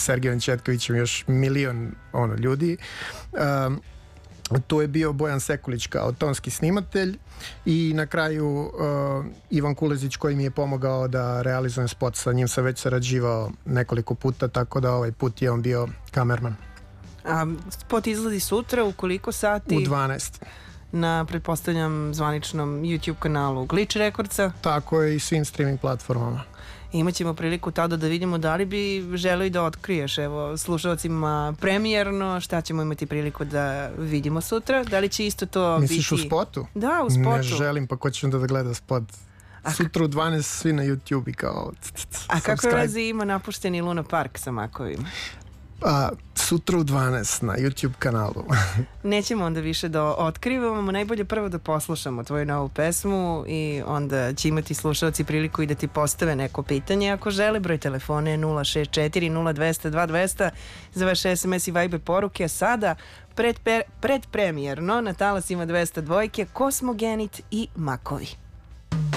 Sergejom Četkovićem još milion ljudi. Tu je bio Bojan Sekulić kao tonski snimatelj i na kraju Ivan Kulezić koji mi je pomogao da realizujem spot. Sa njim sam već sarađivao nekoliko puta, tako da ovaj put je on bio kamerman. A spot izlazi sutra, u koliko sati? U 12. Na, pretpostavljam, zvaničnom YouTube kanalu Glitch Recordsa. Tako je, i svim streaming platformama. Imaćemo priliku tada da vidimo da li bi želeli da otkriješ, evo, slušalcima premijerno, šta ćemo imati priliku da vidimo sutra, da li će isto to biti... Misliš u spotu? Da, u spotu. Ne želim, pa ko će onda da gleda spot? Sutra u 12 svi na YouTube i kao... A kako veze ima napušteni Luna Park sa makovima? Sutra u 12 na YouTube kanalu. Nećemo onda više da otkrivamo, najbolje prvo da poslušamo tvoju novu pesmu i onda će imati slušalci priliku i da ti postave neko pitanje ako žele. Broj telefona je 064 0200 2200 za vaše SMS i Viber poruke. Sada predpremjerno na talasima 202 Kosmogenit i Makovi.